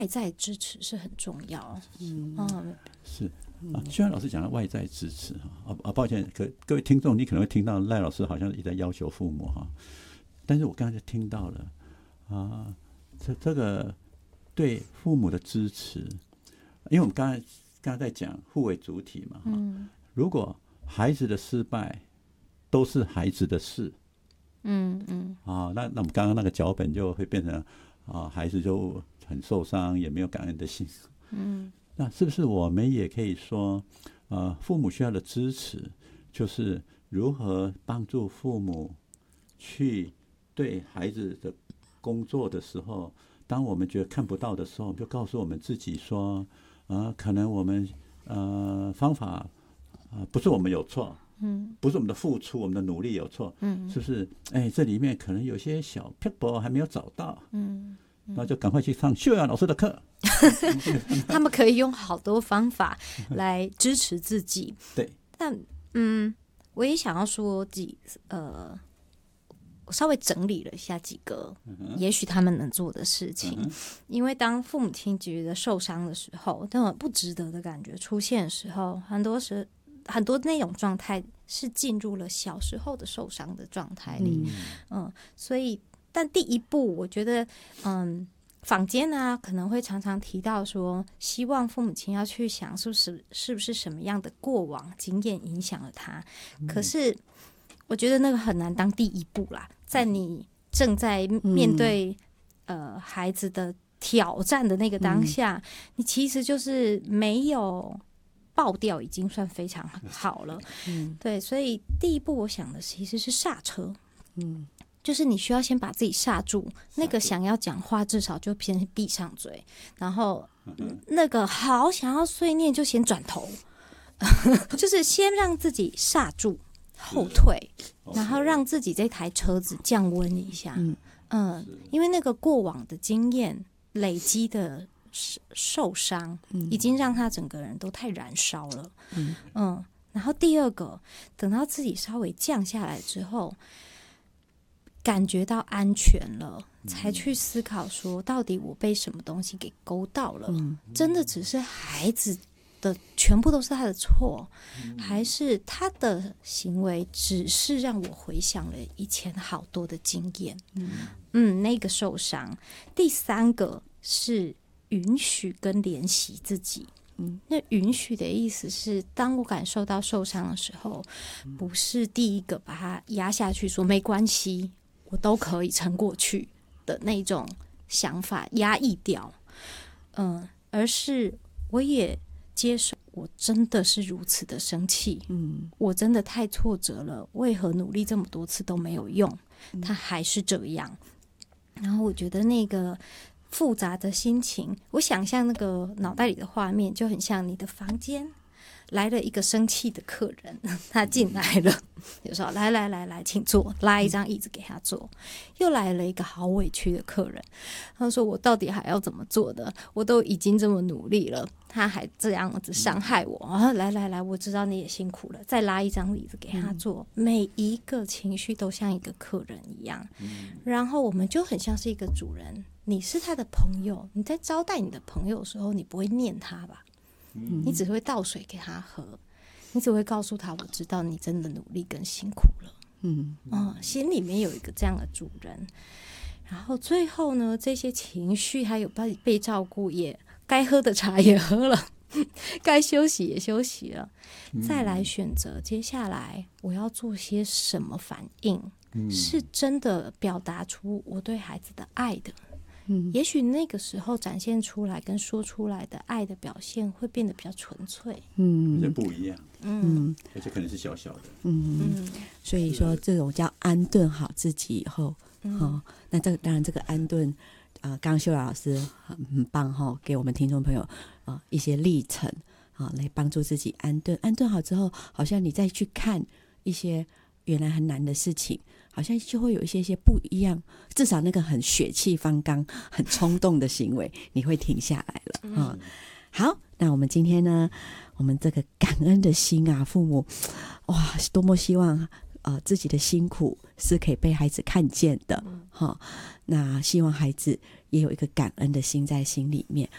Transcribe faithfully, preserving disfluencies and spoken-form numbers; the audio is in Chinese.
外在支持是很重要。嗯嗯， 是啊，虽然老师讲的外在支持啊，啊，抱歉，可各位听众，你可能会听到赖老师好像也在要求父母哈，但是我刚才就听到了啊，这这个对父母的支持，因为我们刚才刚才在讲互为主体嘛，嗯，如果孩子的失败都是孩子的事，嗯嗯，啊，那那我们刚刚那个脚本就会变成啊，孩子就很受伤，也没有感恩的心，嗯。那是不是我们也可以说，呃，父母需要的支持，就是如何帮助父母去对孩子的工作的时候，当我们觉得看不到的时候，我们就告诉我们自己说，呃，可能我们呃方法呃不是我们有错，嗯，不是我们的付出，我们的努力有错，嗯，是不是？哎，这里面可能有些小撇步还没有找到，嗯。那就赶快去上秀雅老师的课。 他们可以用好多方法来支持自己。 对， 但嗯，我也想要说几呃，我稍微整理了一下几个，嗯、也许他们能做的事情。嗯、因为当父母亲觉得受伤的时候，那种不值得的感觉出现的时候，很多时很多那种状态是进入了小时候的受伤的状态里。嗯, 嗯，所以。但第一步，我觉得，嗯，坊间啊可能会常常提到说，希望父母亲要去想，是不是是不是什么样的过往经验影响了他。嗯、可是，我觉得那个很难当第一步啦。在你正在面对、嗯、呃孩子的挑战的那个当下，嗯、你其实就是没有爆掉，已经算非常好了。嗯，对，所以第一步，我想的其实是刹车。嗯。就是你需要先把自己刹住，那个想要讲话至少就先闭上嘴，然后那个好想要碎念就先转头，就是先让自己刹住后退，然后让自己这台车子降温一下。嗯嗯，因为那个过往的经验累积的受伤，已经让他整个人都太燃烧了。嗯嗯，然后第二个，等到自己稍微降下来之后。感觉到安全了，才去思考说，到底我被什么东西给勾到了？嗯、真的只是孩子的全部都是他的错，嗯、还是他的行为只是让我回想了以前好多的经验？嗯, 嗯，那个受伤。第三个是允许跟怜惜自己。嗯，那允许的意思是，当我感受到受伤的时候，不是第一个把它压下去说没关系。我都可以撑过去的那种想法压抑掉，嗯，而是我也接受，我真的是如此的生气，嗯，我真的太挫折了，为何努力这么多次都没有用，他还是这样。然后我觉得那个复杂的心情，我想象那个脑袋里的画面就很像你的房间。来了一个生气的客人，他进来了，就说来来来来，请坐，拉一张椅子给他坐。又来了一个好委屈的客人，他说我到底还要怎么做的？我都已经这么努力了，他还这样子伤害我。啊，来来来，我知道你也辛苦了，再拉一张椅子给他坐。嗯、每一个情绪都像一个客人一样，嗯、然后我们就很像是一个主人，你是他的朋友，你在招待你的朋友的时候，你不会念他吧？嗯、你只会倒水给他喝，你只会告诉他我知道你真的努力跟辛苦了。嗯嗯，心里面有一个这样的主人，然后最后呢，这些情绪还有被被照顾，也该喝的茶也喝了，该休息也休息了，嗯、再来选择接下来我要做些什么反应，嗯、是真的表达出我对孩子的爱的。嗯、也许那个时候展现出来跟说出来的爱的表现会变得比较纯粹， 嗯，而且不一样，嗯，而且可能是小小的， 嗯，嗯所以说这种叫安顿好自己以后，嗯哦、那这个当然这个安顿，呃，刚刚秀雅老师很很棒哈、哦，给我们听众朋友啊、呃、一些历程啊、哦，来帮助自己安顿，安顿好之后，好像你再去看一些原来很难的事情。好像就会有一些些不一样，至少那个很血气方刚、很冲动的行为，你会停下来了。嗯嗯、好，那我们今天呢，我们这个感恩的心啊，父母哇，多么希望呃自己的辛苦是可以被孩子看见的。哈、嗯哦，那希望孩子也有一个感恩的心在心里面。